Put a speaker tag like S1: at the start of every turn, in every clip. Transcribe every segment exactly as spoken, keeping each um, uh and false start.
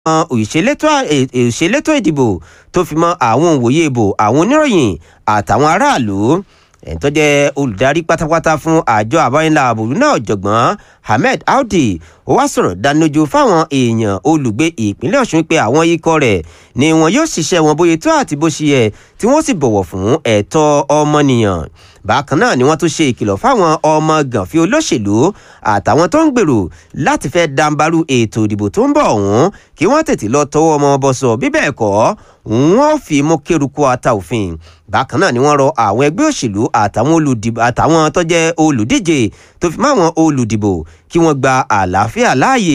S1: òṣèlétò ìdìbò tó fi mọ́ àwọn òǹwòye ìbò àwọn oníròyìn àtàwọn aráàlú. ẹni tó jẹ́ olùdarí pátápátá fún àjọ àbáyínlá àbòrú náà ọ̀jọ̀gbọ́n Ahmed Audi ó wá sọ̀rọ̀ dánilójú fáwọn èèyàn olùgbé ìpínlẹ̀ Ọ̀ṣun pé àwọn ikọ̀ rẹ̀ ni wọn yóò ṣiṣẹ́ wọn bóyá tó àti bó ṣe yẹ tí wọ́n sì bọ̀wọ̀ fún ẹ̀tọ́ ọmọnìyàn. bákan náà ni wọ́n tún ṣe ìkìlọ̀ fáwọn ọmọ gànfì olóṣèlú àtàwọn tó ń gbèrò láti fẹ́ dàǹbarú ètò ìdìbò tó ń bọ̀ ọ̀hún kí wọ́n tètè lọ tọwọ́ ọmọ bọ̀ sọ bí bẹ́ẹ̀ kọ́ wọ́n fi mú kéruku ata òfin. bákan náà ni wọ́n rọ àwọn ẹgbẹ́ òṣèlú àtàwọn olùdìbò àtàwọn tó jẹ́ olùdíje tó fi máwọn olùdìbò kí wọ́n gba àlàáfíà láàyè.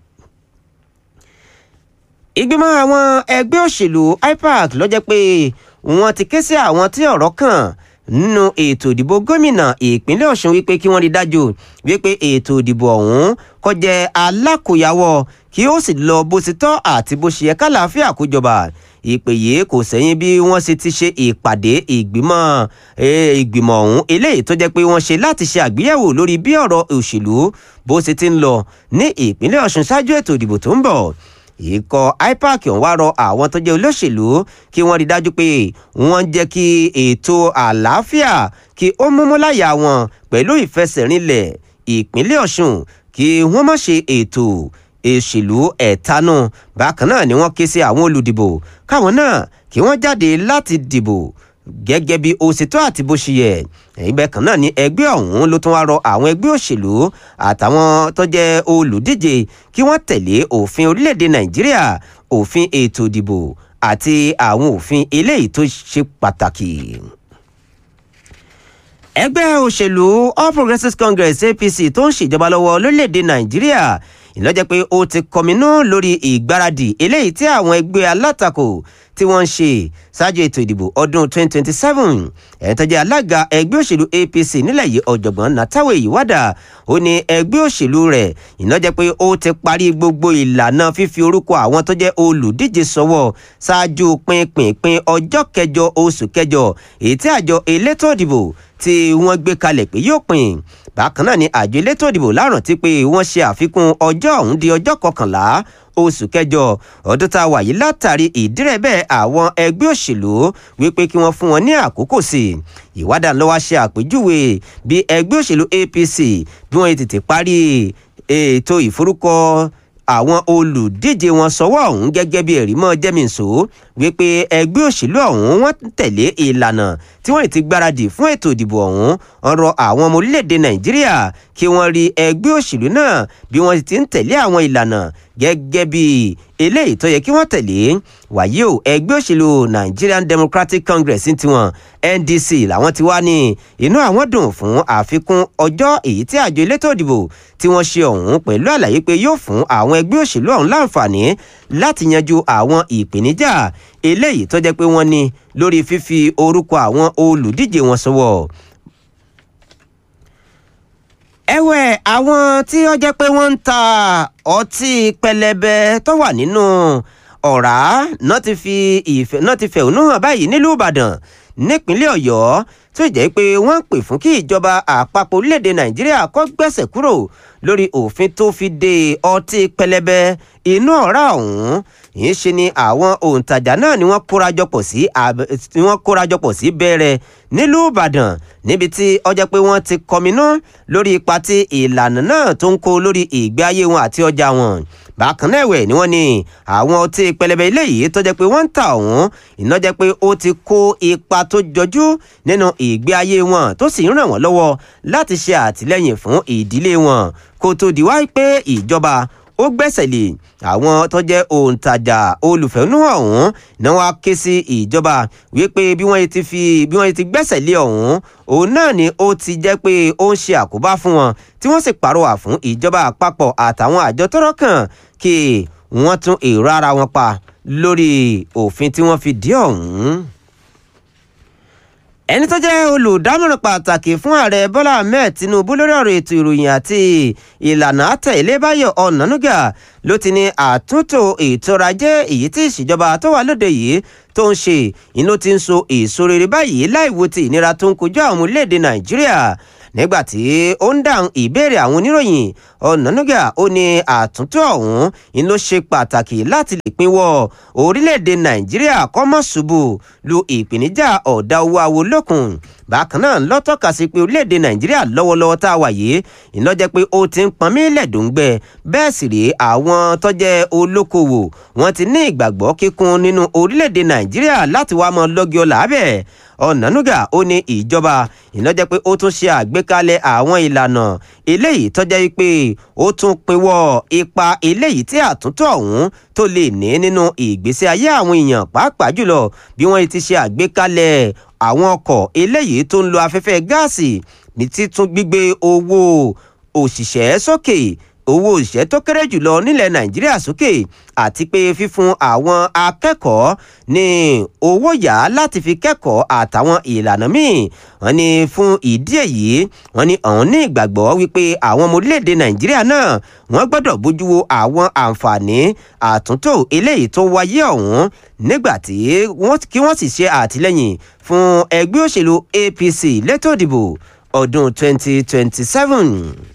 S1: ìgbìmọ̀ àwọn ẹgbẹ́ òṣèlú I P A C ló jẹ́ pé wọ́n ti ké sí àwọn tí ọ̀rọ̀ kàn nínú ètò ìdìbò gómìnà ìpínlẹ̀ Ọ̀ṣun wípé kí wọ́n rí dájú wípé ètò ìdìbò ọ̀hún kó jẹ́ alákòyàwó kí ó sì lọ bó ti tọ́ àti bó ṣe yẹ kálàáfíà kó jọba. ìpè yìí kò sẹ́yìn bí wọ́n ṣe ti ṣe ìpàdé ìgbìmọ̀ ìgbìmọ̀ ọ̀hún eléyìí tó jẹ́ pé wọ́n ṣe láti ṣe àgbéyẹ̀wò lórí bí ọ̀rọ̀ òṣèlú bó ṣe ti ń lọ ní ìpínlẹ̀ Ọ̀ṣun ṣáájú ètò ìdìbò tó ń bọ̀. ikọ̀ I P A C ọ̀hún wá rọ àwọn tó jẹ́ olóṣèlú kí wọ́n rí dájú pé wọ́n ń jẹ́ kí ètò àlàáfíà kí ó múmú láyà wọn pẹ̀lú ìfẹsẹ̀rinlẹ̀ ìpínlẹ̀ Ọ̀ṣun kí wọ́n má ṣe ètò òṣèlú ẹ̀tanú. bákan náà ni wọ́n ké sí àwọn olùdìbò káwọn náà kí wọ́n jáde láti dìbò gẹ́gẹ́ bí ó ṣe tó àti bó ṣe yẹ. ìbẹ̀ kan náà ni ẹgbẹ́ ọ̀hún ló tún wá rọ àwọn ẹgbẹ́ òṣèlú àtàwọn tó jẹ́ olùdíje kí wọ́n tẹ̀lé òfin orílẹ̀-èdè Nàìjíríà, òfin ètò ìdìbò àti àwọn òfin eléyìí tó ṣe pàtàkì. ẹgbẹ́ òṣèlú All Progressives Congress A P C tó ń ṣèjọba lọ́wọ́ lórílẹ̀-èdè Nàìjíríà ìlọ́jẹ́ pé ó ti kọminú lórí ìgbáradì eléyìí tí àwọn ẹgbẹ́ alátakò tí wọ́n ń ṣe ṣáájú ètò ìdìbò ọdún twenty twenty-seven. ẹ̀yìn tó jẹ́ alága ẹgbẹ́ òṣèlú A P C nílẹ̀ yìí ọ̀jọ̀gbọ́n Natawe Iwada ó ní ẹgbẹ́ òṣèlú rẹ̀ ìlọ́jẹ́ pé ó ti parí gbogbo ìlànà fífi orúkọ àwọn tó jẹ́ olùdíje sọ́wọ́ ṣáájú pínpín ọjọ́ kẹjọ oṣù kẹjọ èyí tí àjọ elétò ìdìbò tí wọ́n gbé kalẹ̀ pé yóò pín. bákan náà ni àjọ elétò ìdìbò lárántí pé wọ́n ṣe àfikún ọjọ́ ọ̀hún di ọjọ́ kọkànlá oṣù kẹjọ ọdún tá a wà yìí látàrí ìdírẹ́bẹ̀ àwọn ẹgbẹ́ òṣèlú wípé kí wọ́n fún wọn ní àkókò sí i. Ìwádà ló wá ṣe àpèjúwe bí ẹgbẹ́ òṣèlú A P C bí wọ́n tètè parí ètò ìforúkọ àwọn olùdíje wọn sọ́wọ́ ọ̀hún gẹ́gẹ́ bí ẹ̀rí mọ́ jẹ́mìísọ wípé ẹgbẹ́ òṣèlú ọ̀hún wọ́n tẹ̀lé ìlànà tí wọ́n ti gbáradì fún ètò ìdìbò ọ̀hún. ọ̀rọ̀ àwọn ọmọ orílẹ̀-èdè Nàìjíríà kí wọ́n rí ẹgbẹ́ òṣèlú náà bí wọ́n ti ń tẹ̀lé àwọn ìlànà gẹ́gẹ́ bí eléyìí tó yẹ kí wọ́n tẹ̀lé. wàyí o ẹgbẹ́ òṣèlú Nigerian Democratic Congress ní tiwọn N D C làwọn ti wá ní inú àwọn dùn fún àfikún ọjọ́ èyí tí àjọ elétò ìdìbò tí wọ́n ṣe ọ̀hún pẹ̀lú àlàyé pé yóò fún àwọn ẹgbẹ́ òṣèlú ọ̀hún láǹfààní láti yanjú àwọn ìpèníjà eléyìí tó jẹ́ pé wọ́n ní lórí fífi orúkọ àwọn olùdíje wọn sọ́wọ́. ẹ̀wẹ̀ àwọn tí ó jẹ́ pé wọ́n ń ta ọtí pẹlẹbẹ tó wà nínú ọ̀rá náà ti fi ìfẹ́ náà ti fẹ̀hónú hàn báyìí nílùú Ìbàdàn nípínlẹ̀ Ọ̀yọ́ tó jẹ́ pé wọ́n ń pè fún kí ìjọba àpapọ̀ orílẹ̀-èdè Nàìjíríà kó gbẹ́sẹ̀ kúrò lórí òfin tó fi de ọtí pẹlẹbẹ inú ọ̀rá ọ̀hún. yìí ṣe ni àwọn òǹtajà náà ni wọ́n kórajọpọ̀ sí ni wọ́n kórajọpọ̀ sí bẹ̀rẹ̀ nílùú Ìbàdàn níbi tí ó jẹ́ pé wọ́n ti kọminú lórí ipa tí ìlànà náà tó ń kó lórí ìgbé ayé wọn àti ọjà wọn. bákan náà ẹ̀wẹ̀ ni wọ́n ní àwọn ọtí pẹlẹbẹ ilé yìí tó jẹ́ pé wọ́n ń ta ọ̀hún iná jẹ́ pé ó ti kó ipa tó jọjú nínú ìgbé ayé wọn tó sì ń ràn wọ́n lọ́wọ́ láti ṣe àtìlẹ́yìn fún ìdílé wọn kó tó di wáyé pé ìjọba ó gbẹ́sẹ̀ lé àwọn tó jẹ́ òǹtajà olùfẹ̀hónúhàn ọ̀hún náà wá ké sí ìjọba wípé bí wọ́n ti fi bí wọ́n ti gbẹ́sẹ̀ lé ọ̀hún òun náà ni ó ti jẹ́ pé ó ń ṣe àkóbá fún wọn tí wọ́n sì pàrọwà fún ìjọba àpapọ̀ àtàwọn àjọ tọ́rọ̀ kàn kí wọ́n tún èrò ara wọn pa lórí òfin tí wọ́n fi dí ọ̀hún. ẹni tó jẹ́ olùdámọ̀ràn pàtàkì fún ààrẹ Bọ́lá Ahmed Tinubu lórí ọ̀rọ̀ ètò ìròyìn àti ìlànà àtẹ̀lé Báyọ̀ Ọ̀nànúgà ló ti ní àtúntò ètò ọrọ̀ ajé èyí tí ìṣèjọba tó wà lóde yìí tó ń ṣe inú ti ń so èso rere báyìí láìwo ti ìnira tó ń kojú àwọn orílẹ̀-èdè Nàìjíríà nígbàtí ó ń dáhùn ìbéèrè àwọn oníròyìn Ọ̀nànúgà ó ní àtúntò ọ̀hún ń ló ṣe pàtàkì láti lè pinwọ́ orílẹ̀-èdè Nàìjíríà kó má ṣubú lu ìpèníjà ọ̀dà owó awolókun. Bákan náà ló tọ́ka sí pé orílẹ̀-èdè Nàìjíríà lọ́wọ́lọ́wọ́ tá a wà yìí ìlọ́jẹ́ pé ó ti ń pọnmí lẹ́dùngbẹ bẹ́ẹ̀ sì rèé àwọn tó jẹ́ olókoòwò wọ́n ti ní ìgbàgbọ́ kíkún nínú orílẹ̀-èdè Nàìjíríà láti wá mọ́ lọ́gí ọ̀la bẹ́ẹ̀. Ọ̀nànúgà ó ní ìjọba ìlọ́jẹ́ pé ó tún ṣe àgbékalẹ̀ àwọn ìlànà eléyìí tó jẹ́ pé ó tún pinwọ́ ipa eléyìí tí àtúntò ọ̀hún tó lè ní nínú ìgbésí ayé àwọn èèyàn pàápàá jùlọ bí wọ́n ti ṣe àgbékalẹ̀ àwọn ọkọ̀ eléyìí tó ń lo afẹ́fẹ́ gáàsì ní títún gbígbé owó òṣìṣẹ́ sókè owó òṣìṣẹ́ tó kéré jùlọ nílẹ̀ Nàìjíríà sókè àti pé fífún àwọn akẹ́kọ̀ọ́ ní owó yá láti fi kẹ́kọ̀ọ́ àtàwọn ìlànà míì. wọ́n ní fún ìdí èyí wọ́n ní ọ̀hún ní ìgbàgbọ́ wípé àwọn ọmọ orílẹ̀-èdè Nàìjíríà náà wọ́n gbọ́dọ̀ bójú wo àwọn àǹfààní àtúntò eléyìí tó wáyé ọ̀hún nígbà tí kí wọ́n sì ṣe àtìlẹ́yìn fún ẹgbẹ́ òṣèlú A P C létò ìdìbò ọdún twenty twenty-seven.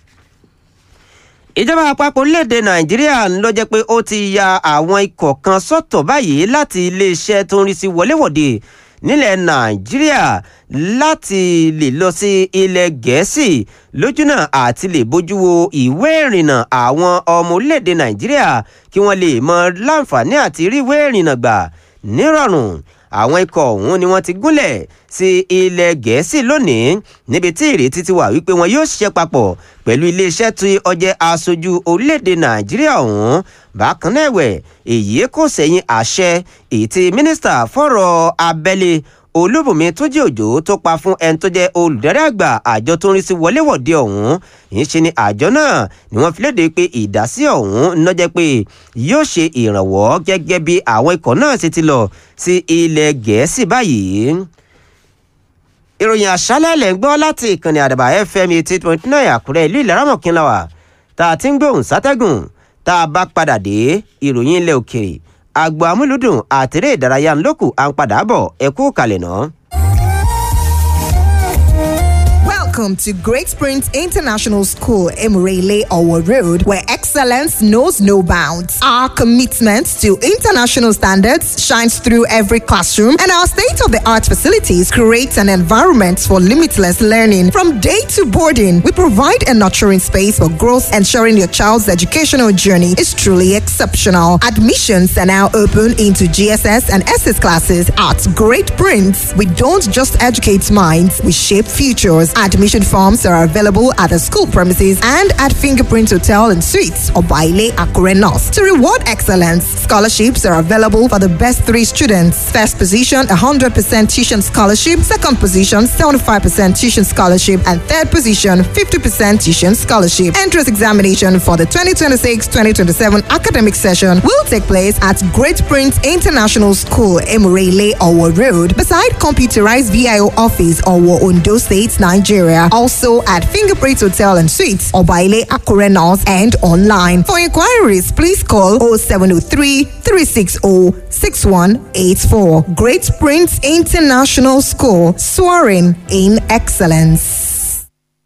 S1: Ìjọba àpapọ̀ orílẹ̀-èdè Nàìjíríà ló jẹ́ pé ó ti ya àwọn ikọ̀ kan sọ́tọ̀ báyìí láti iléeṣẹ́ tó ń rí sí wọléwọ̀de nílẹ̀ Nàìjíríà láti lè lọ sí ilẹ̀ Gẹ̀ẹ́sì lójúnà àti lè bójú wo ìwé ìrìnnà àwọn ọmọ orílẹ̀-èdè Nàìjíríà kí wọ́n lè mọ láǹfààní àti rí ìwé ìrìnnà gbà nírọ̀rùn. Àwọn ikọ̀ ọ̀hún ni wọ́n ti gúnlẹ̀ sí ilẹ̀ Gẹ̀ẹ́sì lónìí níbi tí ìrètí ti wà wípé wọn yóò ṣiṣẹ́ papọ̀ pẹ̀lú iléeṣẹ́ tí ó jẹ́ aṣojú orílẹ̀-èdè Nàìjíríà ọ̀hún. Bákan náà ẹ̀wẹ̀ èyí kò sẹ́yìn àṣẹ èyí tí mínísítà fọ̀rọ̀ abẹ́lé Olúbùnmi Túnjí Òjó tó pa fún ẹni tó jẹ́ olùdarí àgbà àjọ tó ń rí sí wọléwọ̀de ọ̀hún. ìṣe ni àjọ náà ni wọ́n fi léde pé ìdásí ọ̀hún ń lọ́jẹ́ pé yóò ṣe ìrànwọ́ gẹ́gẹ́ bí àwọn ikọ̀ náà ṣe ti lọ sí ilẹ̀ Gẹ̀ẹ́sì báyìí. ìròyìn àṣálẹ́ lẹ̀ ń gbọ́ láti ìkànnì Àdàbà F M eighty point nine Àkúrẹ́ ìlú Ìlaramọ̀kínláwà tá a ti ń gbóhùn sátẹ́gùn. tá a bá padà dé ìròyìn ilẹ̀ òkèèrè àgbò amúlùdùn àtẹ̀rẹ́ ìdárayá ńlọ́kù à ń padà bọ̀ ẹ kú kalẹ̀ náà.
S2: Welcome to Great Springs International School, Emirele Owo Road, where excellence knows no bounds. Our commitment to international standards shines through every classroom, and our state-of-the-art facilities create an environment for limitless learning. From day to boarding, we provide a nurturing space for growth, ensuring your child's educational journey is truly exceptional. Admissions are now open into G S S and S S classes at Great Prince. We don't just educate minds, we shape futures. Admission forms are available at the school premises and at Fingerprint Hotel and Suites or Baile Akure North. To reward excellence, scholarships are available for the best three students. First position, one hundred percent tuition scholarship. Second position, seventy-five percent tuition scholarship. And third position, fifty percent tuition scholarship. Entrance examination for the twenty twenty-six twenty twenty-seven academic session will take place at Great Prince International School, Emirele Owo Road, beside computerized V I O office, Owo, Ondo State, Nigeria. Also at Fingerprint Hotel and Suites, Obaile Akure North, and online. For inquiries, please call oh seven oh three, three six oh, six one eight four. Great Prince International School, soaring in excellence.